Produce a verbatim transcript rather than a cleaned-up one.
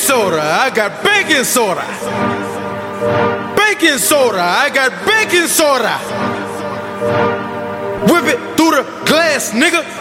soda, I got baking soda. Baking soda, I got baking soda. Whip it through the glass, nigga.